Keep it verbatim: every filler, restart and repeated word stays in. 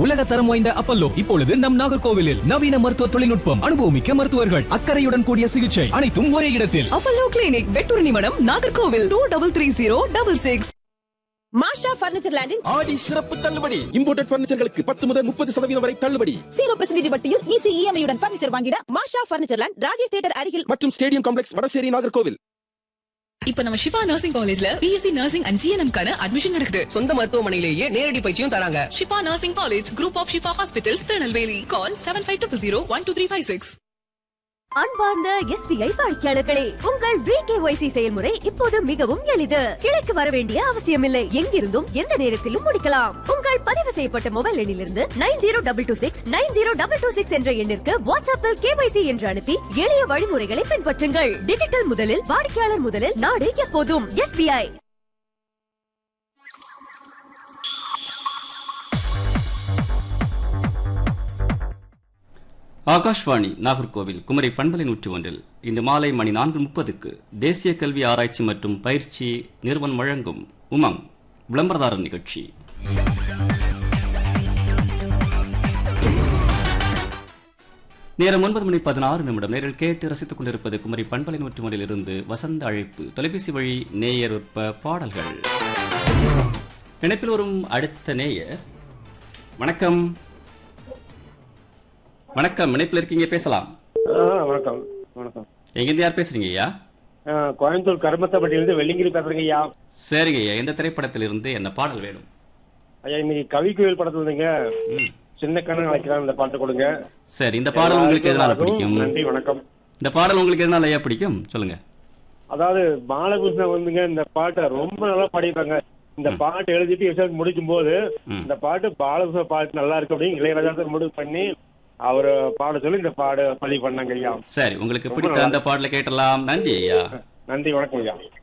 உலக தரம் வாய்ந்த அப்பல்லோ இப்பொழுது நம் நாகர்கோவிலில் நவீன மருத்துவ தொழில்நுட்பம், அனுபவமிக்க மருத்துவர்கள், அக்கறையுடன் கூடிய சிகிச்சை, அனைத்தும் ஒரே இடத்தில். Apollo clinic, Vettur நிமணம், Nagercoil. Two double three zero double six. மாஷா பர்னிச்சர் லேண்டில் ஆடி சிறப்பு தள்ளுபடி. இம்போர்ட்டட் பர்னிச்சர்களுக்கு பத்து முதல் முப்பது சதவீதம் வரை தள்ளுபடி. ஜீரோ பர்சன்டேஜ் வட்டியில் ஈஸி இஎம்ஐ உடன் பர்னிச்சர் வாங்கிட மாஷா பர்னிச்சர் லேண்ட், ராஜேஷ் தியேட்டர் அருகில் மற்றும் ஸ்டேடியம் காம்ப்ளெக்ஸ், வடசேரி, நாகர்கோவில். இப்ப நம்ம ஷிஃபா நர்சிங் காலேஜ்ல பிஎஸ்சி நர்சிங் அண்ட் ஜிஎன்எம் கான அட்மிஷன் நடக்குது. சொந்த மருத்துவமனையிலேயே நேரடி பயிற்சியும் தராங்க. Shifa nursing college, group of Shifa hospitals, Tirunelveli. Call seven five two zero one two three five six. அன்பார்ந்த எஸ்பிஐ வாடிக்கையாளர்களே, உங்கள் பிகேஒய்சி செயல்முறை இப்போது மிகவும் எளிது. கிளைக்கு வர வேண்டிய அவசியமில்லை. எங்கிருந்தும் எந்த நேரத்திலும் முடிக்கலாம். உங்கள் பதிவு செய்யப்பட்ட மொபைல் எண்ணிலிருந்து nine zero double two six nine zero double two six என்ற எண்ணிற்கு வாட்ஸ்அப்பில் கேஒய்சி என்று அனுப்பி எளிய வழிமுறைகளை பின்பற்றுங்கள். டிஜிட்டல் முதலில், வாடிக்கையாளர் முதலில், நாடு எப்போதும் எஸ்பிஐ. ஆகாஷ்வாணி நாகர்கோவில் குமரி பண்பலை நூற்றி ஒன்றில் இன்று மாலை மணி நான்கு முப்பதுக்கு தேசிய கல்வி ஆராய்ச்சி மற்றும் பயிற்சி நிறுவனம் வழங்கும் உமங் விளம்பரதாரர் நிகழ்ச்சி. நேரம் ஒன்பது மணி பதினாறு நிமிடம். நேரில் கேட்டு ரசித்துக் கொண்டிருப்பது குமரி பண்பலை நூற்றி ஒன்றில் இருந்து வசந்த அழைப்பு, தொலைபேசி வழி நேயர் விருப்ப பாடல்கள். இணைப்பில் வரும் அடுத்த நேயர். வணக்கம். வணக்கம், இணைப்பில் இருக்கீங்க, பேசலாம். வணக்கம். வணக்கம். எங்கிருந்து யார் பேசுறீங்க ஐயா? கோயம்புத்தூர் கருமத்தப்பட்டியிலிருந்து வெள்ளிங்கிரி பேசுறீங்க ஐயா. சரிங்க ஐயா, எந்த திரைப்படத்திலிருந்து என்ன பாடல் வேணும்? ஐயா, இன்னைக்கு கவிக்குயில் படத்துல இருந்தீங்க, சின்ன கண்ணு அழைக்கிறான், இந்த பாட்டு கொடுங்க. சரி, இந்த பாடல் உங்களுக்கு எதனால பிடிக்கும்? நன்றி, வணக்கம். இந்த பாடல் உங்களுக்கு எதனால ஐயா பிடிக்கும், சொல்லுங்க. அதாவது பாலகிருஷ்ணன் வந்துங்க இந்த பாட்டை ரொம்ப நல்லா பாடிருக்காங்க. இந்த பாட்டு எழுதிட்டு எஸ்ஆர் முடிக்கும் போது இந்த பாட்டு பாலகிருஷ்ண பாட்டு நல்லா இருக்கு அப்படின்னு இளையராஜா முடிவு பண்ணி அவரு பாட சொல்லி இந்த பாடு பதிவு பண்ணாங்க ஐயா. சரி, உங்களுக்கு பிடித்த அந்த பாடலை கேட்டலாம். நன்றி ஐயா. நன்றி, வணக்கம் ஐயா.